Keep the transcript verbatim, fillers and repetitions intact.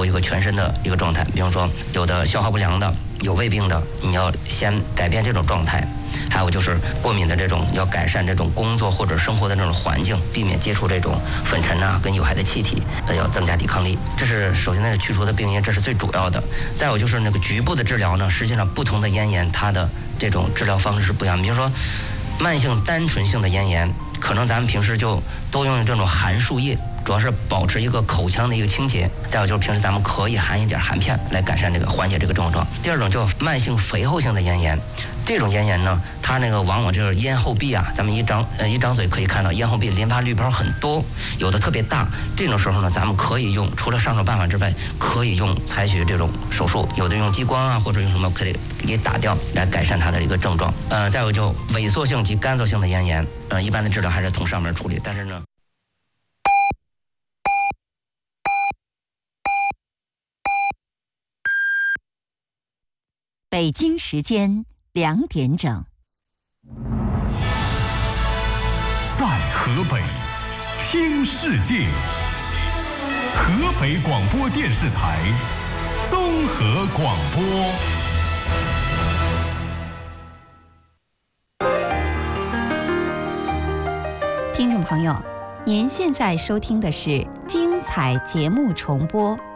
一个全身的一个状态。比方说有的消化不良的，有胃病的，你要先改变这种状态。还有就是过敏的这种，要改善这种工作或者生活的这种环境，避免接触这种粉尘啊跟有害的气体，呃，要增加抵抗力。这是首先呢是去除的病因，这是最主要的。再有就是那个局部的治疗呢，实际上不同的咽炎它的这种治疗方式是不一样。比如说慢性单纯性的咽炎，可能咱们平时就都用这种含漱液，主要是保持一个口腔的一个清洁。再有就是平时咱们可以含一点含片来改善这个缓解这个症状。第二种叫慢性肥厚性的咽炎，这种咽炎呢，它那个往往就是咽后壁啊，咱们一张呃一张嘴可以看到咽后壁淋巴滤泡很多，有的特别大。这种时候呢，咱们可以用除了上手办法之外，可以用采取这种手术，有的用激光啊，或者用什么可以给打掉来改善它的一个症状。呃，再有就萎缩性及干燥性的咽炎，呃，一般的治疗还是从上面处理，但是呢。 北京时间两点整， 在河北听世界，河北广播电视台综合广播。 听众朋友，您现在收听的是精彩节目重播。